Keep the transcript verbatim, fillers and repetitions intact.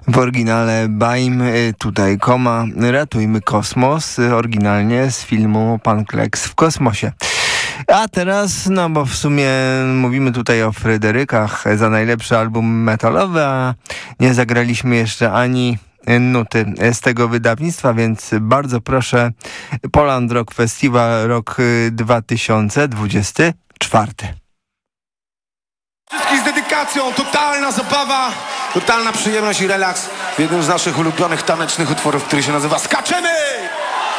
W oryginale Baim, tutaj koma, Ratujmy kosmos, oryginalnie z filmu Pan Kleks w kosmosie. A teraz, no bo w sumie mówimy tutaj o Fryderykach za najlepszy album metalowy, a nie zagraliśmy jeszcze ani nuty z tego wydawnictwa, więc bardzo proszę, Poland Rock Festival rok dwa tysiące dwudziesty czwarty. Wszystkich z dedykacją, totalna zabawa, totalna przyjemność i relaks w jednym z naszych ulubionych tanecznych utworów, który się nazywa Skaczemy!